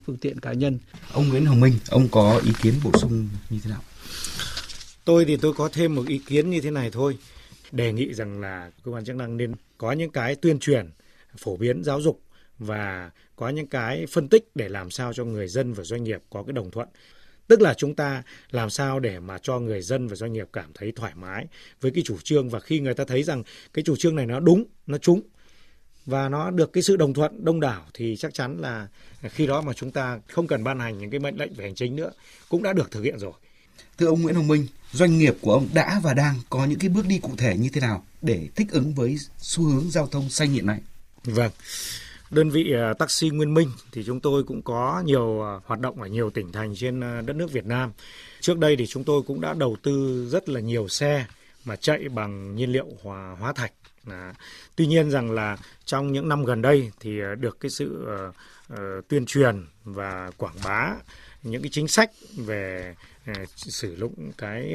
phương tiện cá nhân. Ông Nguyễn Hồng Minh, ông có ý kiến bổ sung như thế nào? Tôi có thêm một ý kiến như thế này thôi. Đề nghị rằng là cơ quan chức năng nên có những cái tuyên truyền, phổ biến giáo dục và có những cái phân tích để làm sao cho người dân và doanh nghiệp có cái đồng thuận. Tức là chúng ta làm sao để mà cho người dân và doanh nghiệp cảm thấy thoải mái với cái chủ trương, và khi người ta thấy rằng cái chủ trương này nó đúng, nó trúng và nó được cái sự đồng thuận đông đảo thì chắc chắn là khi đó mà chúng ta không cần ban hành những cái mệnh lệnh về hành chính nữa, cũng đã được thực hiện rồi. Thưa ông Nguyễn Hồng Minh, doanh nghiệp của ông đã và đang có những cái bước đi cụ thể như thế nào để thích ứng với xu hướng giao thông xanh hiện nay? Vâng, đơn vị taxi Nguyên Minh thì chúng tôi cũng có nhiều hoạt động ở nhiều tỉnh thành trên đất nước Việt Nam. Trước đây thì chúng tôi cũng đã đầu tư rất là nhiều xe mà chạy bằng nhiên liệu hóa thạch. Tuy nhiên rằng là trong những năm gần đây thì được cái sự tuyên truyền và quảng bá những cái chính sách về sử dụng cái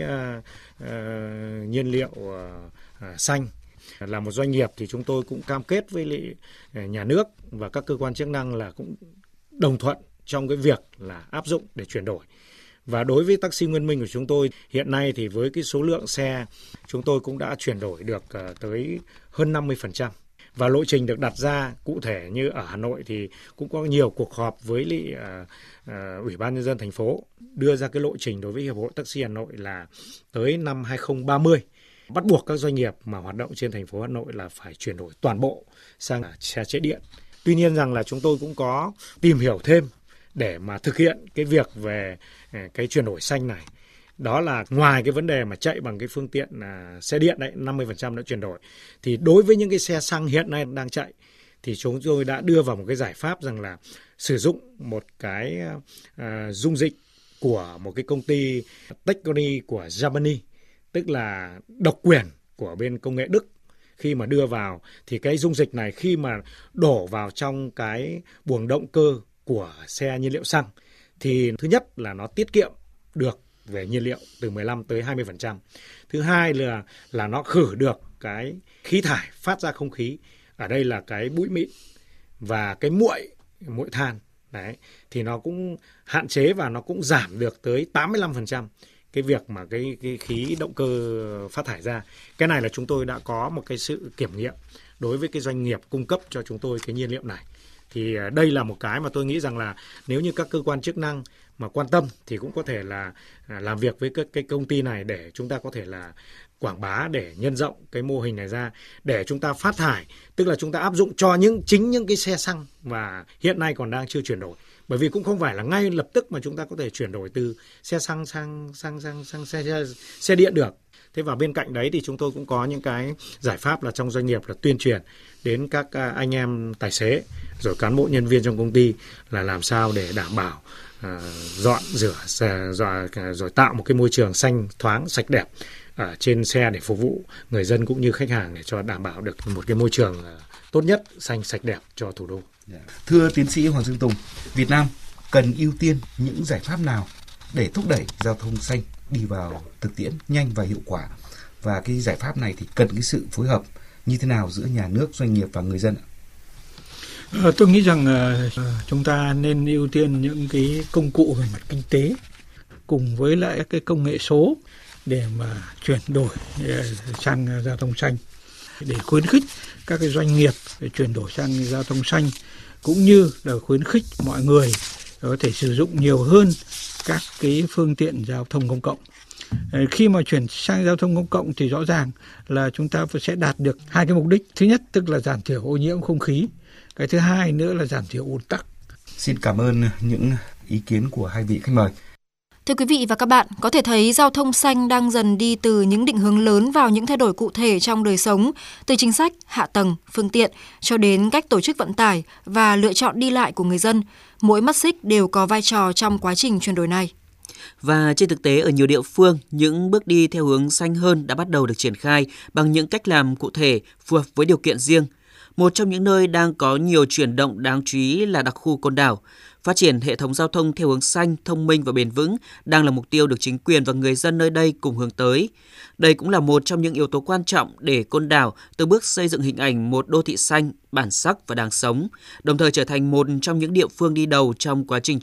nhiên liệu xanh. Là một doanh nghiệp thì chúng tôi cũng cam kết với lại nhà nước và các cơ quan chức năng là cũng đồng thuận trong cái việc là áp dụng để chuyển đổi. Và đối với taxi Nguyên Minh của chúng tôi hiện nay thì với cái số lượng xe chúng tôi cũng đã chuyển đổi được tới hơn 50%. Và lộ trình được đặt ra cụ thể như ở Hà Nội thì cũng có nhiều cuộc họp với lại Ủy ban Nhân dân thành phố đưa ra cái lộ trình đối với Hiệp hội Taxi Hà Nội là tới năm 2030 bắt buộc các doanh nghiệp mà hoạt động trên thành phố Hà Nội là phải chuyển đổi toàn bộ sang xe chế điện. Tuy nhiên rằng là chúng tôi cũng có tìm hiểu thêm để mà thực hiện cái việc về cái chuyển đổi xanh này. Đó là ngoài cái vấn đề mà chạy bằng cái phương tiện xe điện đấy, 50% đã chuyển đổi. Thì đối với những cái xe xăng hiện nay đang chạy thì chúng tôi đã đưa vào một cái giải pháp rằng là sử dụng một cái dung dịch của một cái công ty Tectoni của Germany, tức là độc quyền của bên công nghệ Đức. Khi mà đưa vào thì cái dung dịch này khi mà đổ vào trong cái buồng động cơ của xe nhiên liệu xăng thì thứ nhất là nó tiết kiệm được về nhiên liệu từ 15 tới 20%. Thứ hai là nó khử được cái khí thải phát ra không khí. Ở đây là cái bụi mịn và cái muội than. Đấy, thì nó cũng hạn chế và nó cũng giảm được tới 85% cái việc mà cái khí động cơ phát thải ra. Cái này là chúng tôi đã có một cái sự kiểm nghiệm đối với cái doanh nghiệp cung cấp cho chúng tôi cái nhiên liệu này. Thì đây là một cái mà tôi nghĩ rằng là nếu như các cơ quan chức năng mà quan tâm thì cũng có thể là làm việc với cái công ty này để chúng ta có thể là quảng bá để nhân rộng cái mô hình này ra để chúng ta phát thải, tức là chúng ta áp dụng cho chính những cái xe xăng và hiện nay còn đang chưa chuyển đổi. Bởi vì cũng không phải là ngay lập tức mà chúng ta có thể chuyển đổi từ xe xăng sang xe điện được. Thế và bên cạnh đấy thì chúng tôi cũng có những cái giải pháp là trong doanh nghiệp là tuyên truyền đến các anh em tài xế rồi cán bộ nhân viên trong công ty là làm sao để đảm bảo dọn rửa rồi tạo một cái môi trường xanh thoáng sạch đẹp ở trên xe để phục vụ người dân cũng như khách hàng để cho đảm bảo được một cái môi trường tốt nhất, xanh sạch đẹp cho thủ đô. Thưa tiến sĩ Hoàng Dương Tùng, Việt Nam cần ưu tiên những giải pháp nào để thúc đẩy giao thông xanh đi vào thực tiễn nhanh và hiệu quả, và cái giải pháp này thì cần cái sự phối hợp như thế nào giữa nhà nước, doanh nghiệp và người dân ạ? Tôi nghĩ rằng chúng ta nên ưu tiên những cái công cụ về mặt kinh tế cùng với lại cái công nghệ số để mà chuyển đổi sang giao thông xanh, để khuyến khích các cái doanh nghiệp để chuyển đổi sang giao thông xanh, cũng như là khuyến khích mọi người có thể sử dụng nhiều hơn các cái phương tiện giao thông công cộng. Khi mà chuyển sang giao thông công cộng thì rõ ràng là chúng ta sẽ đạt được hai cái mục đích. Thứ nhất tức là giảm thiểu ô nhiễm không khí. Cái thứ hai nữa là giảm thiểu ùn tắc. Xin cảm ơn những ý kiến của hai vị khách mời. Thưa quý vị và các bạn, có thể thấy giao thông xanh đang dần đi từ những định hướng lớn vào những thay đổi cụ thể trong đời sống, từ chính sách, hạ tầng, phương tiện cho đến cách tổ chức vận tải và lựa chọn đi lại của người dân. Mỗi mắt xích đều có vai trò trong quá trình chuyển đổi này. Và trên thực tế ở nhiều địa phương, những bước đi theo hướng xanh hơn đã bắt đầu được triển khai bằng những cách làm cụ thể phù hợp với điều kiện riêng. Một trong những nơi đang có nhiều chuyển động đáng chú ý là đặc khu Côn Đảo. Phát triển hệ thống giao thông theo hướng xanh, thông minh và bền vững đang là mục tiêu được chính quyền và người dân nơi đây cùng hướng tới. Đây cũng là một trong những yếu tố quan trọng để Côn Đảo từng bước xây dựng hình ảnh một đô thị xanh, bản sắc và đáng sống, đồng thời trở thành một trong những địa phương đi đầu trong quá trình